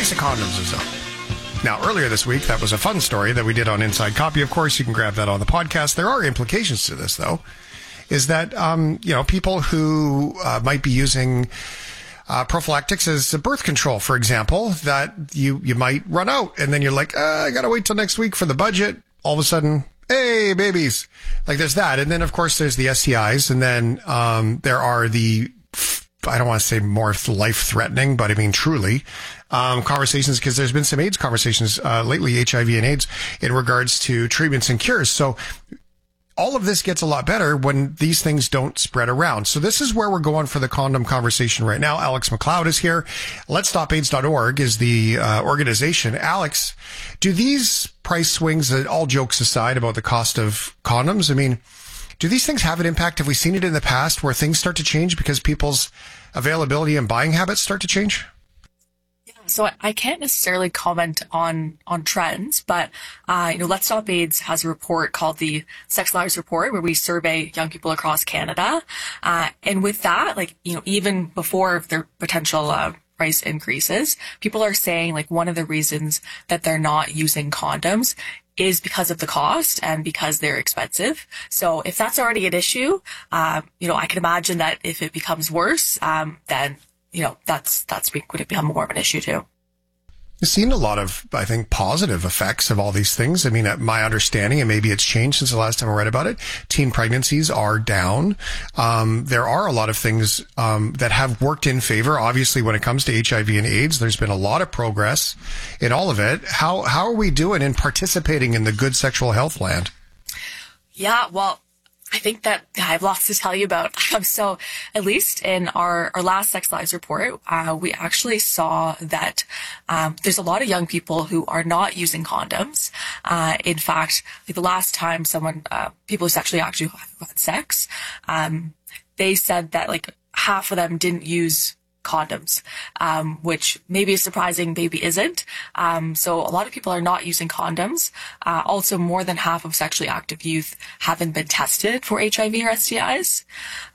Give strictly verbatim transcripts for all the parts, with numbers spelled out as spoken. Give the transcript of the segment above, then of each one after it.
price of condoms is up. Now, earlier this week, that was a fun story that we did on Inside Copy. Of course, you can grab that on the podcast. There are implications to this, though, is that, um, you know, people who uh, might be using uh, prophylactics as a birth control, for example, that you, you might run out. And then you're like, uh, I got to wait till next week for the budget. All of a sudden, hey, babies. Like, there's that. And then, of course, there's the S T Is. And then um, there are the, I don't want to say more life-threatening, but I mean truly, um, conversations, because there's been some AIDS conversations uh, lately, H I V and AIDS, in regards to treatments and cures. So all of this gets a lot better when these things don't spread around. So this is where we're going for the condom conversation right now. Alex McLeod is here. Let's Stop AIDS dot org is the uh, organization. Alex, do these price swings, uh, all jokes aside about the cost of condoms, I mean, do these things have an impact? Have we seen it in the past where things start to change because people's availability and buying habits start to change? So I can't necessarily comment on on trends, but uh, you know, Let's Stop AIDS has a report called the Sex Lives Report, where we survey young people across Canada, uh, and with that, like you know, even before their potential uh, price increases, people are saying like one of the reasons that they're not using condoms is because of the cost and because they're expensive. So if that's already an issue, uh, you know, I can imagine that if it becomes worse, um, then, you know, that's, that's going to become more of an issue too. I've seen a lot of, I think, positive effects of all these things. I mean, my understanding, and maybe it's changed since the last time I read about it, teen pregnancies are down. Um, there are a lot of things um, that have worked in favor. Obviously, when it comes to H I V and AIDS, there's been a lot of progress in all of it. How how are we doing in participating in the good sexual health land? Yeah, well, I think that I have lots to tell you about. Um, so at least in our, our last Sex Lives report, uh, we actually saw that um, there's a lot of young people who are not using condoms. Uh, in fact, like the last time someone, uh, people who sexually actually had sex, um, they said that like half of them didn't use condoms, um, which maybe is surprising, maybe isn't. Um, so a lot of people are not using condoms. Uh, also, more than half of sexually active youth haven't been tested for H I V or S T Is.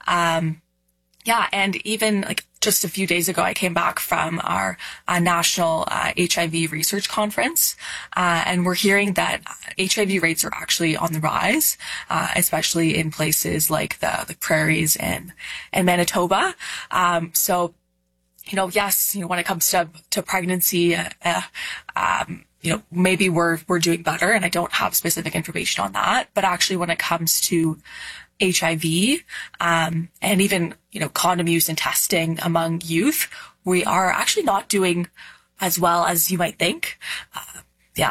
Um, yeah, and even like just a few days ago, I came back from our uh, national uh, H I V research conference, uh, and we're hearing that H I V rates are actually on the rise, uh, especially in places like the, the prairies and, and Manitoba. Um, so You know, yes, you know, when it comes to, to pregnancy, uh, uh, um, you know, maybe we're, we're doing better, and I don't have specific information on that. But actually, when it comes to H I V, um, and even, you know, condom use and testing among youth, we are actually not doing as well as you might think. Uh, yeah.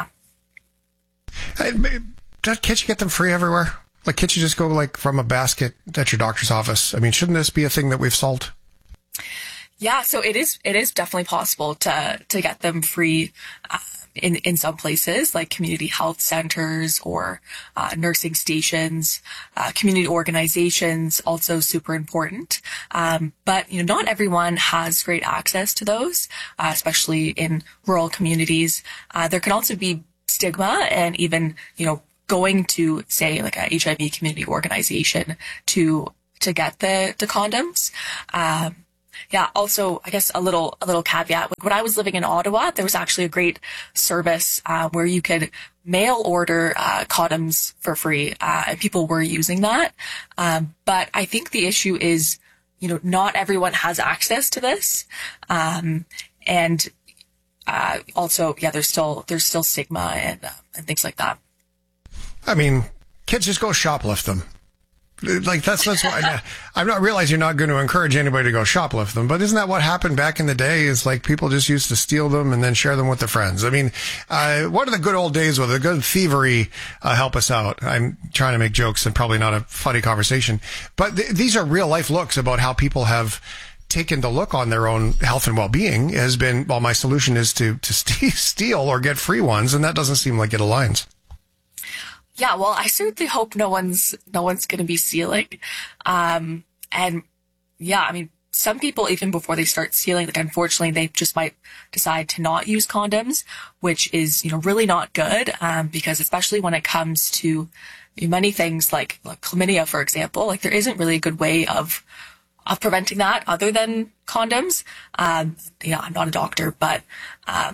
Can't you get them free everywhere? Like, can't you just go like from a basket at your doctor's office? I mean, shouldn't this be a thing that we've solved? Yeah, so it is, it is definitely possible to, to get them free, uh, in, in some places like community health centers or, uh, nursing stations, uh, community organizations, also super important. Um, but, you know, not everyone has great access to those, uh, especially in rural communities. Uh, there can also be stigma and even, you know, going to say like a H I V community organization to, to get the, the condoms. Um, Yeah. Also, I guess a little, a little caveat. When I was living in Ottawa, there was actually a great service, uh, where you could mail order, uh, condoms for free. Uh, and people were using that. Um, but I think the issue is, you know, not everyone has access to this. Um, and, uh, also, yeah, there's still, there's still stigma and, uh, and things like that. I mean, kids just go shoplift them. Like, that's, that's why I, I'm not realize you're not going to encourage anybody to go shoplift them, but isn't that what happened back in the day? Is like people just used to steal them and then share them with their friends. I mean, uh, what are the good old days with the good thievery, uh, help us out? I'm trying to make jokes and probably not a funny conversation, but th- these are real life looks about how people have taken the look on their own health and well-being has been, well, my solution is to, to st- steal or get free ones. And that doesn't seem like it aligns. Yeah, well, I certainly hope no one's no one's going to be stealing. Um, and yeah, I mean, some people, even before they start stealing, like unfortunately, they just might decide to not use condoms, which is, you know, really not good. Um, because especially when it comes to many things like, like chlamydia, for example, like there isn't really a good way of of preventing that other than condoms. Um, you know, I'm not a doctor, but um,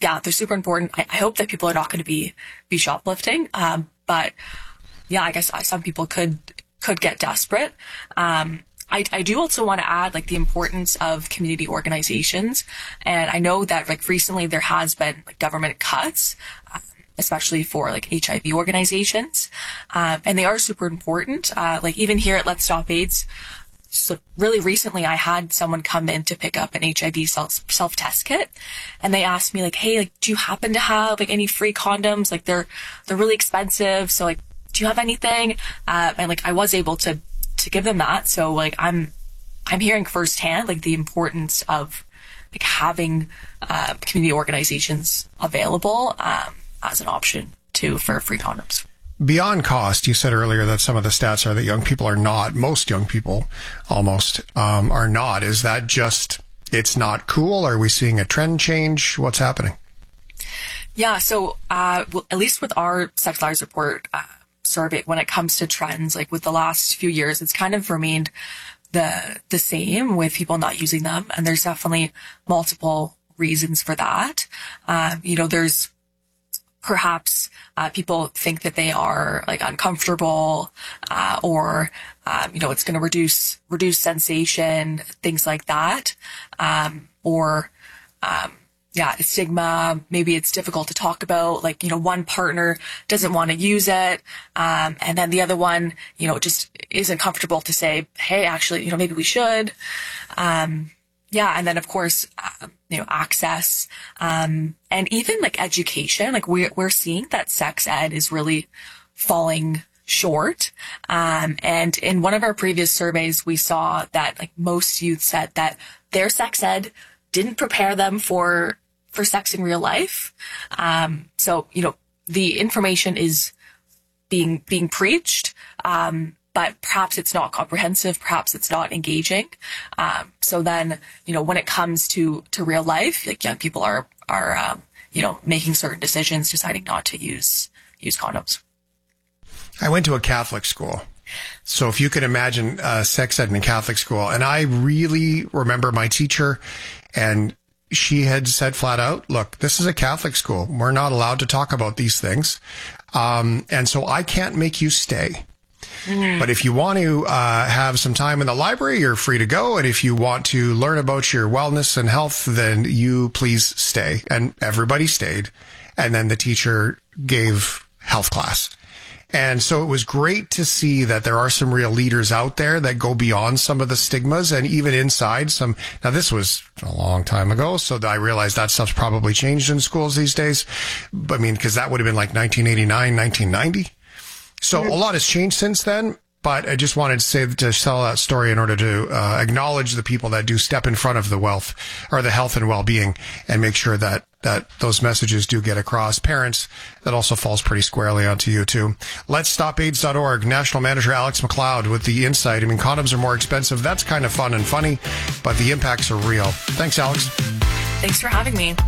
yeah, they're super important. I, I hope that people are not going to be, be shoplifting. Um, but yeah, I guess some people could, could get desperate. Um, I, I do also want to add like the importance of community organizations. And I know that like recently there has been like government cuts, uh, especially for like H I V organizations. Um, and they are super important. Uh, like even here at Let's Stop AIDS, so really recently I had someone come in to pick up an H I V self, self-test kit, and they asked me like, hey, like, do you happen to have like any free condoms? Like they're, they're really expensive. So like, do you have anything? Uh, and like, I was able to, to give them that. So like, I'm, I'm hearing firsthand, like the importance of like having, uh, community organizations available, um, as an option too for free condoms. Beyond cost, you said earlier that some of the stats are that young people are not, most young people almost, um, are not. Is that just, it's not cool? Are we seeing a trend change? What's happening? Yeah. So, uh, well, at least with our Sex Lives Report, uh, survey, when it comes to trends, like with the last few years, it's kind of remained the, the same with people not using them. And there's definitely multiple reasons for that. Um, you know, there's, Perhaps uh, people think that they are like uncomfortable, uh, or um, you know, it's going to reduce reduce sensation, things like that, um, or um, yeah, stigma. Maybe it's difficult to talk about. Like you know, one partner doesn't want to use it, um, and then the other one, you know, just isn't comfortable to say, hey, actually, you know, maybe we should. Um, Yeah. And then of course, uh, you know, access, um, and even like education, like we're, we're seeing that sex ed is really falling short. Um, and in one of our previous surveys, we saw that like most youth said that their sex ed didn't prepare them for, for sex in real life. Um, so, you know, the information is being, being preached, um, but perhaps it's not comprehensive, perhaps it's not engaging. Um, so then, you know, when it comes to, to real life, like young people are, are, um, you know, making certain decisions, deciding not to use, use condoms. I went to a Catholic school. So if you could imagine uh, sex ed in a Catholic school, and I really remember my teacher, and she had said flat out, look, this is a Catholic school. We're not allowed to talk about these things. Um, and so I can't make you stay. Mm. But if you want to uh, have some time in the library, you're free to go. And if you want to learn about your wellness and health, then you please stay. And everybody stayed. And then the teacher gave health class. And so it was great to see that there are some real leaders out there that go beyond some of the stigmas and even inside some. Now, this was a long time ago, so I realized that stuff's probably changed in schools these days. I mean, because that would have been like nineteen eighty-nine, nineteen ninety. So a lot has changed since then, but I just wanted to say to tell that story in order to uh, acknowledge the people that do step in front of the wealth or the health and well-being and make sure that that those messages do get across. Parents, that also falls pretty squarely onto you too. Let's Stop AIDS dot org. National Manager Alex McLeod with the insight. I mean, condoms are more expensive. That's kind of fun and funny, but the impacts are real. Thanks, Alex. Thanks for having me.